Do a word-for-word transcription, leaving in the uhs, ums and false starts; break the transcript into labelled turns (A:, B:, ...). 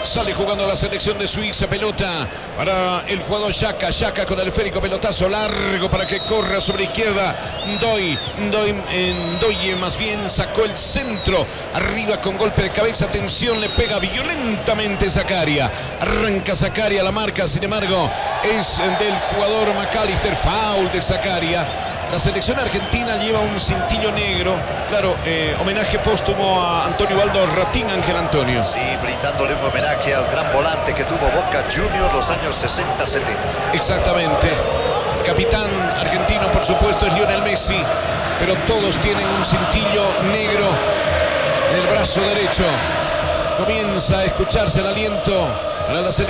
A: Sale jugando la selección de Suiza. Pelota para el jugador Xhaka. Xhaka con el esférico. Pelotazo largo para que corra sobre izquierda. Ndoye. Ndoye, Ndoye más bien sacó el centro. Arriba con golpe de cabeza. Atención, le pega violentamente Zakaria. Arranca Zakaria la marca. Sin embargo, es del jugador McAllister. Foul de Zakaria. La selección argentina lleva un cintillo negro. Claro, eh, homenaje póstumo a Antonio Ubaldo Ratín, Ángel Antonio.
B: Sí, brindándole un homenaje al gran volante que tuvo Boca Juniors los años sesenta setenta.
A: Exactamente. El capitán argentino, por supuesto, es Lionel Messi. Pero todos tienen un cintillo negro en el brazo derecho. Comienza a escucharse el aliento para la selección.